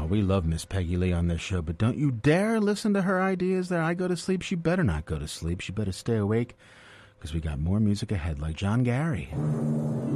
Oh, we love Miss Peggy Lee on this show, but don't you dare listen to her ideas that I go to sleep. She better not go to sleep. She better stay awake because we got more music ahead, like John Gary.